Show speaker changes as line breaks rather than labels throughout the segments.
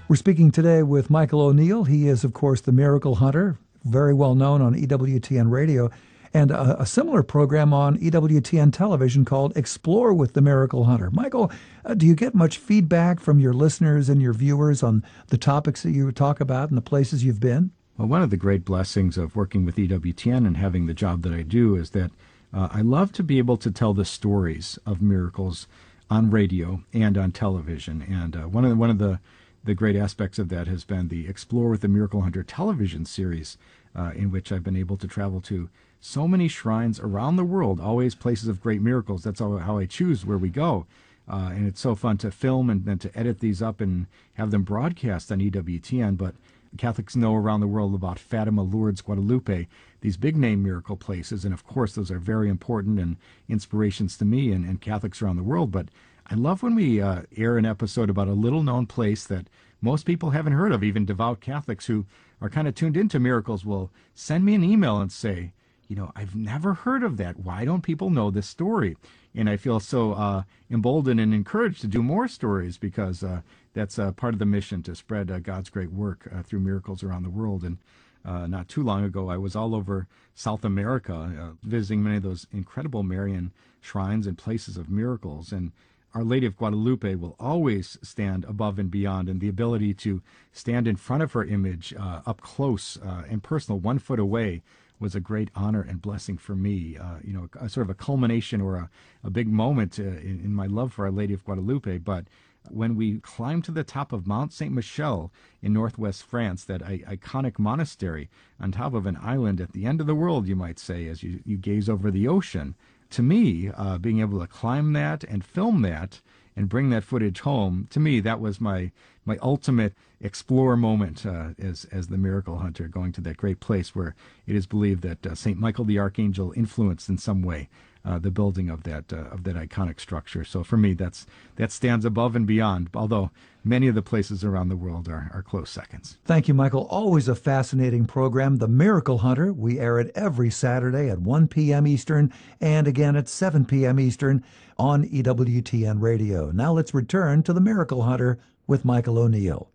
We're speaking today with Michael O'Neill. He is, of course, the Miracle Hunter, very well known on EWTN radio, and a similar program on EWTN television called Explore with the Miracle Hunter. Michael, do you get much feedback from your listeners and your viewers on the topics that you talk about and the places you've been?
Well, one of the great blessings of working with EWTN and having the job that I do is that I love to be able to tell the stories of miracles on radio and on television. And one of the great aspects of that has been the Explore with the Miracle Hunter television series, in which I've been able to travel to so many shrines around the world, always places of great miracles. That's how I choose where we go. And it's so fun to film and then to edit these up and have them broadcast on EWTN. But Catholics know around the world about Fatima, Lourdes, Guadalupe, these big name miracle places. And of course, those are very important and inspirations to me and Catholics around the world. But I love when we air an episode about a little known place that most people haven't heard of. Even devout Catholics who are kind of tuned into miracles will send me an email and say, I've never heard of that. Why don't people know this story? And I feel so emboldened and encouraged to do more stories because that's part of the mission, to spread God's great work through miracles around the world. And not too long ago, I was all over South America visiting many of those incredible Marian shrines and places of miracles. And Our Lady of Guadalupe will always stand above and beyond, and the ability to stand in front of her image up close and personal, 1 foot away, was a great honor and blessing for me. A sort of a culmination or a big moment in my love for Our Lady of Guadalupe. But when we climbed to the top of Mount Saint Michel in northwest France, that iconic monastery on top of an island at the end of the world, you might say, as you gaze over the ocean, to me, being able to climb that and film that and bring that footage home, to me, that was my ultimate explore moment as the Miracle Hunter, going to that great place where it is believed that St. Michael the Archangel influenced in some way the building of that iconic structure. So for me, that stands above and beyond, although many of the places around the world are close seconds.
Thank you, Michael. Always a fascinating program, The Miracle Hunter. We air it every Saturday at 1 p.m. Eastern and again at 7 p.m. Eastern on EWTN Radio. Now let's return to The Miracle Hunter with Michael O'Neill.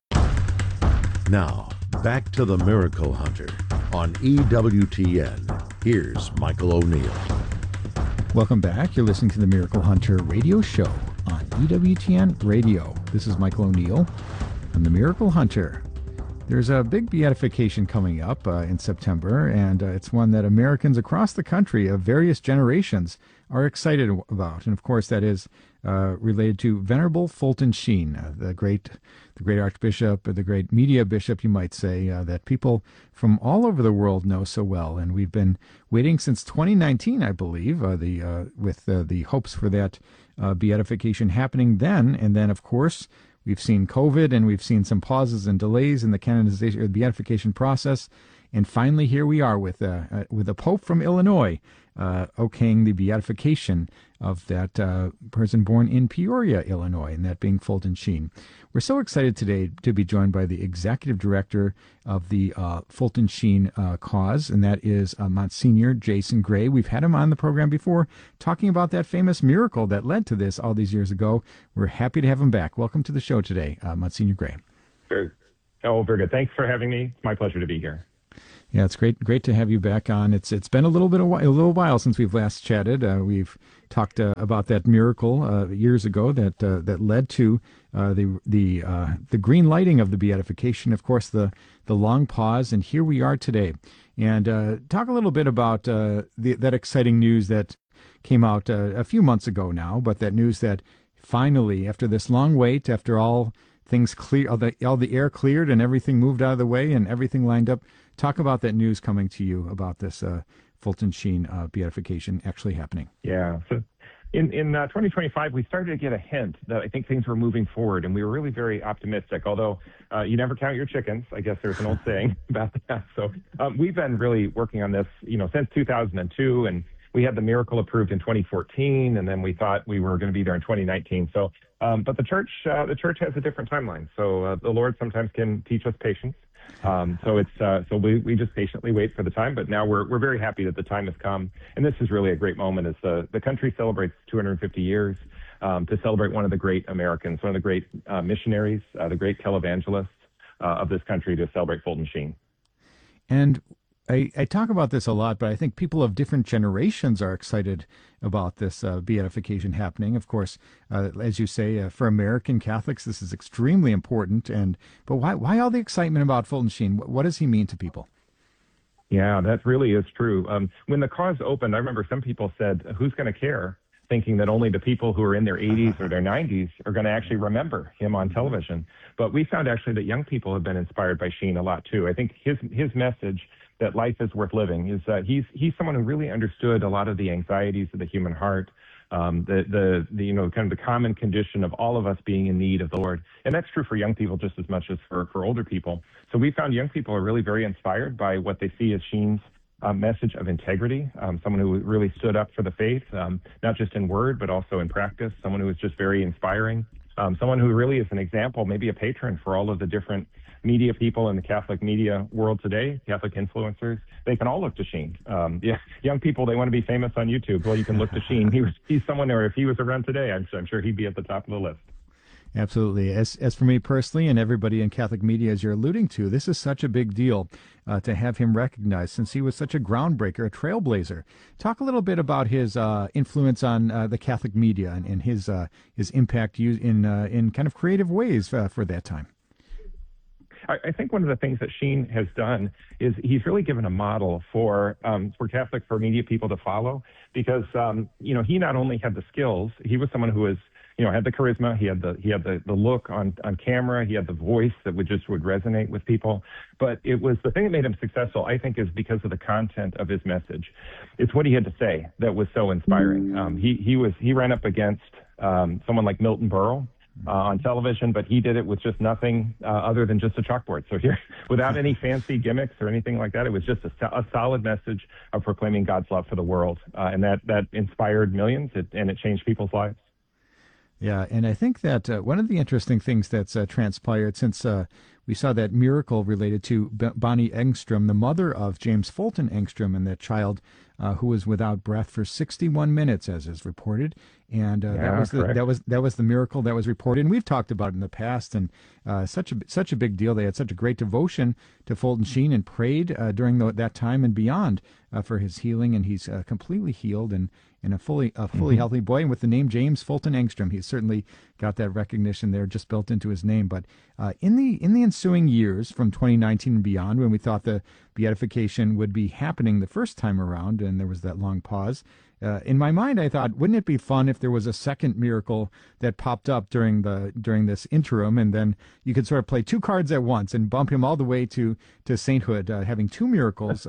Now, back to The Miracle Hunter on EWTN. Here's Michael O'Neill.
Welcome back. You're listening to the Miracle Hunter radio show on EWTN Radio. This is Michael O'Neill. I'm the Miracle Hunter. There's a big beatification coming up in September, and it's one that Americans across the country of various generations are excited about. And of course, that is related to Venerable Fulton Sheen, the great Archbishop, or the great media bishop, you might say, that people from all over the world know so well. And we've been waiting since 2019, I believe, with the hopes for that beatification happening then. And then, of course, we've seen COVID, and we've seen some pauses and delays in the canonization or the beatification process. And finally, here we are with a Pope from Illinois okaying the beatification of that person born in Peoria, Illinois, and that being Fulton Sheen. We're so excited today to be joined by the executive director of the Fulton Sheen cause, and that is Monsignor Jason Gray. We've had him on the program before talking about that famous miracle that led to this all these years ago. We're happy to have him back. Welcome to the show today, Monsignor Gray.
Very good. Thanks for having me. It's my pleasure to be here.
Yeah, it's great to have you back on. It's been a little while since we've last chatted. We've talked about that miracle years ago that led to the green lighting of the beatification. Of course, the long pause, and here we are today. And talk a little bit about that exciting news that came out a few months ago now, but that news that finally, after this long wait, after all things clear, all the air cleared and everything moved out of the way and everything lined up. Talk about that news coming to you about this Fulton Sheen beatification actually happening.
Yeah. So in 2025, we started to get a hint that I think things were moving forward, and we were really very optimistic, although you never count your chickens. I guess there's an old saying about that. So we've been really working on this, since 2002, and we had the miracle approved in 2014, and then we thought we were going to be there in 2019. So, but the church has a different timeline. So the Lord sometimes can teach us patience. So we just patiently wait for the time, but now we're very happy that the time has come, and this is really a great moment as the country celebrates 250 years to celebrate one of the great Americans, one of the great missionaries, the great televangelists of this country, to celebrate Fulton Sheen.
And I talk about this a lot, but I think people of different generations are excited about this beatification happening. Of course, as you say, for American Catholics, this is extremely important. But why all the excitement about Fulton Sheen? What does he mean to people?
Yeah, that really is true. When the cause opened, I remember some people said, "Who's going to care?" Thinking that only the people who are in their 80s or their 90s are going to actually remember him on television. But we found actually that young people have been inspired by Sheen a lot too. I think his message that life is worth living is that he's someone who really understood a lot of the anxieties of the human heart, the kind of the common condition of all of us being in need of the Lord. And that's true for young people just as much as for older people. So we found young people are really very inspired by what they see as Sheen's message of integrity, someone who really stood up for the faith, not just in word, but also in practice, someone who was just very inspiring, someone who really is an example, maybe a patron for all of the different media people in the Catholic media world today, Catholic influencers. They can all look to Sheen. Young people, they want to be famous on YouTube. Well, you can look to Sheen. He's someone there. If he was around today, I'm sure he'd be at the top of the list.
Absolutely. As for me personally and everybody in Catholic media, as you're alluding to, this is such a big deal to have him recognized, since he was such a groundbreaker, a trailblazer. Talk a little bit about his influence on the Catholic media and his impact in kind of creative ways for that time.
I think one of the things that Sheen has done is he's really given a model for media people to follow, because he not only had the skills, he was someone who was had the charisma, he had the look on camera, he had the voice that would resonate with people. But it was the thing that made him successful, I think, is because of the content of his message. It's what he had to say that was so inspiring. He ran up against someone like Milton Berle on television, but he did it with just nothing other than just a chalkboard. So here, without any fancy gimmicks or anything like that, it was just a solid message of proclaiming God's love for the world, and that inspired millions, and it changed people's lives.
Yeah, and I think that one of the interesting things that's transpired since we saw that miracle related to Bonnie Engstrom, the mother of James Fulton Engstrom, and that child who was without breath for 61 minutes, as is reported, and that was the miracle that was reported. And we've talked about it in the past, and such a big deal. They had such a great devotion to Fulton Sheen and prayed during that time and beyond for his healing, and he's completely healed and a fully healthy boy. And with the name James Fulton Engstrom, he's certainly got that recognition there just built into his name. But in the ensuing years from 2019 and beyond, when we thought the beatification would be happening the first time around, and there was that long pause, in my mind, I thought, wouldn't it be fun if there was a second miracle that popped up during this interim, and then you could sort of play two cards at once and bump him all the way to sainthood, having two miracles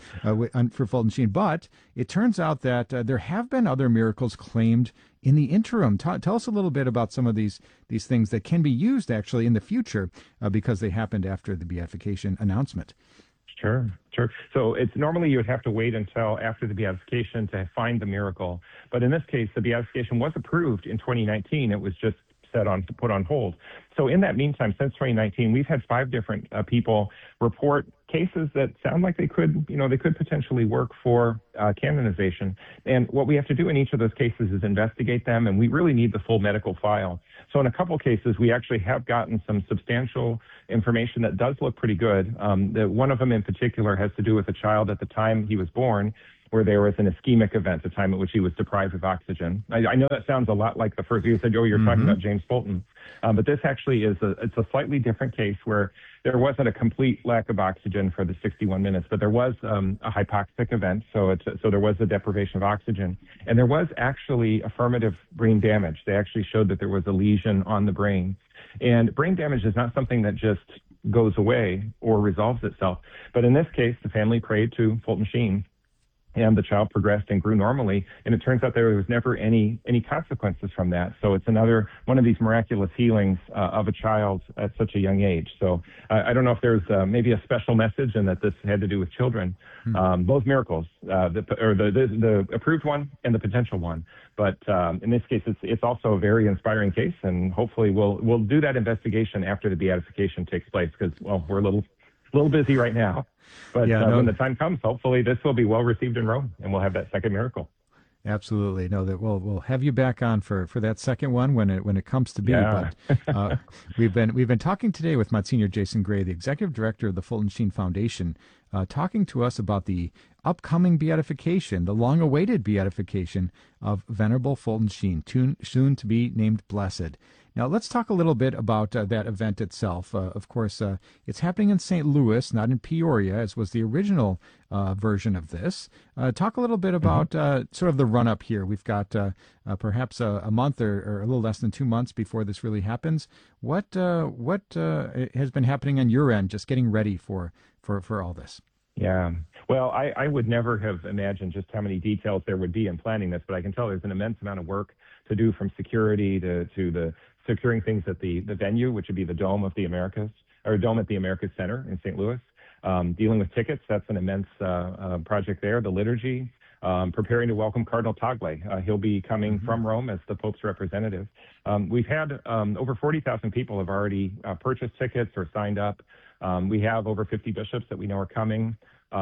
for Fulton Sheen. But it turns out that there have been other miracles claimed in the interim. Tell us a little bit about some of these things that can be used actually in the future because they happened after the beatification announcement.
Sure. So it's normally you would have to wait until after the beatification to find the miracle. But in this case, the beatification was approved in 2019. It was just put on hold. So in that meantime, since 2019, we've had 5 different people report cases that sound like they could potentially work for canonization. And what we have to do in each of those cases is investigate them, and we really need the full medical file. So in a couple cases, we actually have gotten some substantial information that does look pretty good. One of them in particular has to do with a child at the time he was born, where there was an ischemic event, a time at which he was deprived of oxygen. I know that sounds a lot like the first, you said, you're talking about James Fulton. But this actually it's a slightly different case where there wasn't a complete lack of oxygen for the 61 minutes, but there was a hypoxic event. So there was a deprivation of oxygen. And there was actually affirmative brain damage. They actually showed that there was a lesion on the brain. And brain damage is not something that just goes away or resolves itself. But in this case, the family prayed to Fulton Sheen, and the child progressed and grew normally. And it turns out there was never any consequences from that. So it's another one of these miraculous healings of a child at such a young age. So I don't know if there's maybe a special message and that this had to do with children. Both miracles, the approved one and the potential one. But in this case, it's also a very inspiring case. And hopefully we'll do that investigation after the beatification takes place, because, well, we're a little busy right now. But when the time comes, hopefully this will be well received in Rome, and we'll have that second miracle.
Absolutely. No, that we'll have you back on for that second one when it comes to be.
Yeah.
But we've been talking today with Monsignor Jason Gray, the executive director of the Fulton Sheen Foundation, talking to us about the upcoming beatification, the long-awaited beatification of Venerable Fulton Sheen, soon to be named blessed. Now, let's talk a little bit about that event itself. Of course, it's happening in St. Louis, not in Peoria, as was the original version of this. Talk a little bit about sort of the run-up here. We've got perhaps a month or a little less than 2 months before this really happens. What has been happening on your end, just getting ready for all this?
Yeah. Well, I would never have imagined just how many details there would be in planning this, but I can tell there's an immense amount of work to do, from security to the securing things at the venue, which would be the Dome of the Americas, or Dome at the Americas Center in St. Louis. Dealing with tickets, that's an immense project there. The liturgy, preparing to welcome Cardinal Tagle. He'll be coming from Rome as the Pope's representative. We've had over 40,000 people have already purchased tickets or signed up. We have over 50 bishops that we know are coming.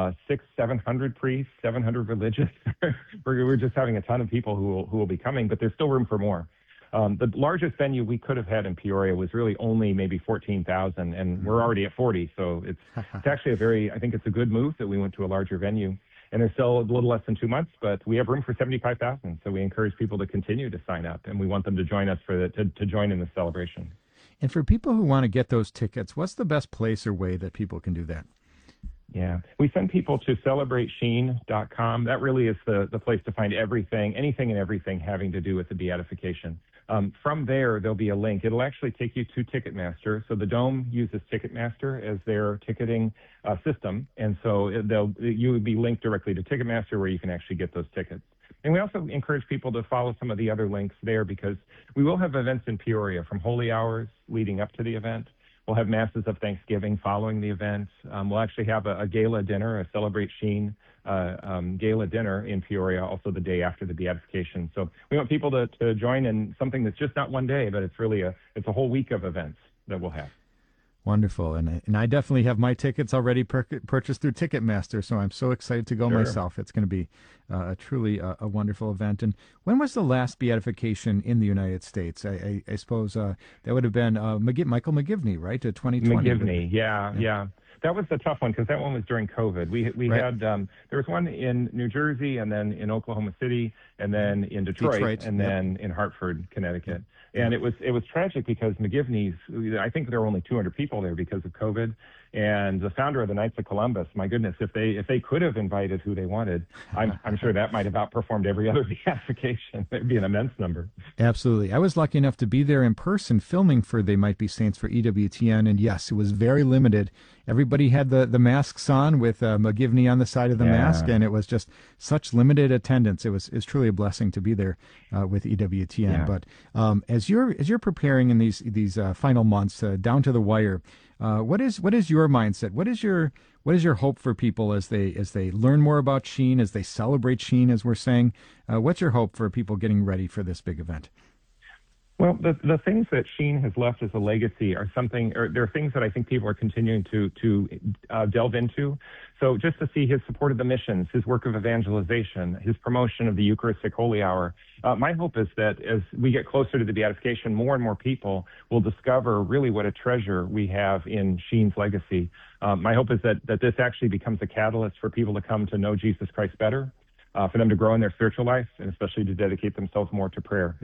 700 priests, 700 religious. We're just having a ton of people who will be coming, but there's still room for more. The largest venue we could have had in Peoria was really only maybe 14,000, and we're already at 40. So it's actually I think it's a good move that we went to a larger venue. And there's still a little less than 2 months, but we have room for 75,000. So we encourage people to continue to sign up, and we want them to join us to join in the celebration.
And for people who want to get those tickets, what's the best place or way that people can do that?
Yeah, we send people to celebratesheen.com. That really is the place to find anything and everything having to do with the beatification. From there, there'll be a link. It'll actually take you to Ticketmaster. So the Dome uses Ticketmaster as their ticketing system. And so you would be linked directly to Ticketmaster, where you can actually get those tickets. And we also encourage people to follow some of the other links there, because we will have events in Peoria, from holy hours leading up to the event. We'll have masses of Thanksgiving following the event. We'll actually have a gala dinner, a Celebrate Sheen gala dinner in Peoria, also the day after the beatification. So we want people to join in something that's just not one day, but it's really a whole week of events that we'll have.
Wonderful. And I definitely have my tickets already purchased through Ticketmaster, so I'm so excited to go myself. It's going to be truly a wonderful event. And when was the last beatification in the United States? I suppose that would have been Michael McGivney, right? 2020.
McGivney, yeah. That was the tough one, because that one was during COVID. We
Right.
had there was one in New Jersey, and then in Oklahoma City, and then in Detroit, and then in Hartford, Connecticut. And it was tragic, because McGivney's, I think there were only 200 people there because of COVID. And the founder of the Knights of Columbus, my goodness, if they could have invited who they wanted, I'm sure that might have outperformed every other beatification. It'd be an immense number.
Absolutely. I was lucky enough to be there in person filming for They Might Be Saints for EWTN, and yes, it was very limited. Everybody had the masks on with McGivney on the side of the mask, and it was just such limited attendance. It was truly a blessing to be there with EWTN.
Yeah.
But as you're preparing in these final months down to the wire, what is your mindset? What is your hope for people as they learn more about Sheen, as they celebrate Sheen, as we're saying? What's your hope for people getting ready for this big event?
Well, the things that Sheen has left as a legacy are there are things that I think people are continuing to delve into. So just to see his support of the missions, his work of evangelization, his promotion of the Eucharistic Holy Hour. My hope is that as we get closer to the beatification, more and more people will discover really what a treasure we have in Sheen's legacy. My hope is that this actually becomes a catalyst for people to come to know Jesus Christ better, for them to grow in their spiritual life, and especially to dedicate themselves more to prayer.